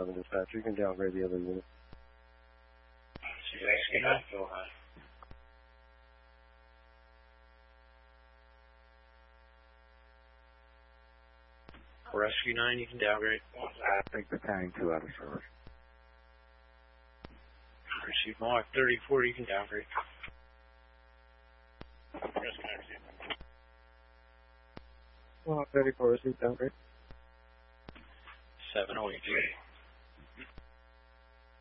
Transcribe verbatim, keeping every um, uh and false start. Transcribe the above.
eleven dispatcher. You can downgrade the other unit. Rescue nine, go ahead. Rescue nine, you can downgrade. I think the tank two out of service. Receive Mark thirty-four, you can downgrade. Rescue nine, receive. Well, thirty-four, receive downgrade. seven oh eight.